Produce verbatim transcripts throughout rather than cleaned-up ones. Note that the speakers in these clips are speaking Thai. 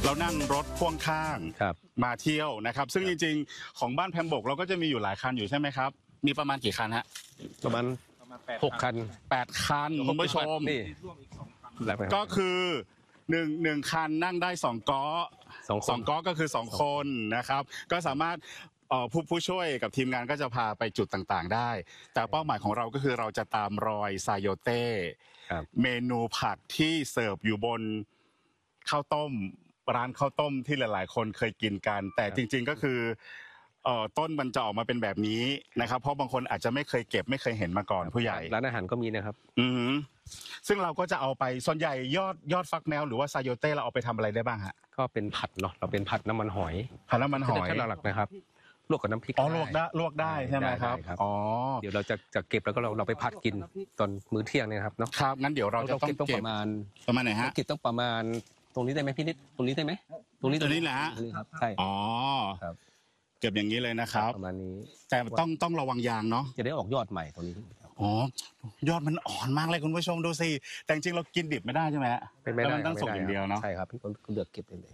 เรานั่งรถพ่วงข้างมาเที่ยวนะครับซึ่งจริงๆของบ้านแพมบกเราก็จะมีอยู่หลายคันอยู่ใช่ไหมครับมีประมาณกี่คันฮะประมาณหกคันแปดคันคุณผู้ชมก็คือหนึ่งหนึ่งคันนั่งได้สองก้อสองก้อก็คือสองคนนะครับก็สามารถผู้ผู้ช่วยกับทีมงานก็จะพาไปจุดต่างๆได้แต่เป้าหมายของเราก็คือเราจะตามรอยซาโยเต้เมนูผักที่เสิร์ฟอยู่บนข้าวต้มร้านข้าวต้มที่หลายๆคนเคยกินกันแต่จริงๆก็คือเอ่อต้นมันจะออกมาเป็นแบบนี้นะครับเพราะบางคนอาจจะไม่เคยเก็บไม่เคยเห็นมาก่อนผู้ใหญ่ร้านอาหารก็มีนะครับอือซึ่งเราก็จะเอาไปส่วนใหญ่ยอดยอดฟักแมวหรือว่าซาโยเต้เราเอาไปทำอะไรได้บ้างฮะก็เป็นผัดเนาะเราเป็นผัดน้ำมันหอยผัดน้ำมันหอยหลักๆนะครับลวกกับน้ำพริกอ๋อลวกได้ลวกได้ใช่ไหมครับอ๋อเดี๋ยวเราจะจะเก็บแล้วก็เราเราไปผัดกินตอนมื้อเที่ยงเนี่ยครับเนาะครับงั้นเดี๋ยวเราจะต้องเก็บประมาณประมาณไหนฮะเก็บต้องประมาณตรงนี้ได้ไหมพี่นิดตรงนี้ได้ไหมตรงนี้ตรงนี้แหละครับใช่อ๋อครับเก็บอย่างนี้เลยนะครับประมาณนี้แต่ต้องต้องระวังยางเนาะจะได้ออกยอดใหม่ตรงนี้อ๋อยอดมันอ่อนมากเลยคุณผู้ชมดูสิแต่จริงเรากินดิบไม่ได้ใช่ไหมเป็นไม่ได้มันต้องส่งอย่างเดียวเนาะใช่ครับพี่คนเลือกเก็บเลย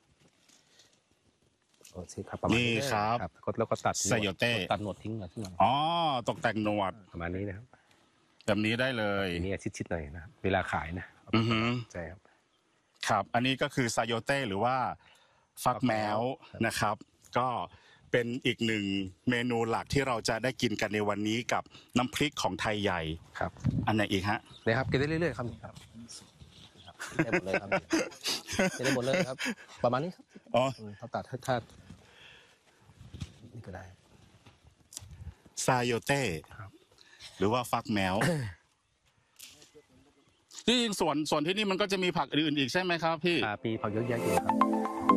โอเคครับนี่ครับแล้วก็ตัดซาโยเต้ตัดหนวดทิ้งหน่อยทิ้งหน่อยอ๋อตกแต่งหนวดประมาณนี้นะครับแบบนี้ได้เลยนี่ชิดๆหน่อยนะครับเวลาขายนะอือฮึใช่ครับครับอันนี้ก็คือซาโยเต้หรือว่าฟักแมวนะครับก็เป็นอีกหนึ่งเมนูหลักที่เราจะได้กินกันในวันนี้กับน้ำพริกของไทยใหญ่ครับอันไหนอีกฮะนะครับกินได้เรื่อยๆครับครับได้หมดเลยครับได้หมดเลยครับประมาณนี้ครับอ๋อเขาตัดถ้านี่ก็ได้ซาโยเต้หรือว่าฟักแมวที่จริงส่วนส่วนที่นี่มันก็จะมีผักอื่นๆอีกใช่ไหมครับพี่มีผักเยอะแยะอยู่ครับ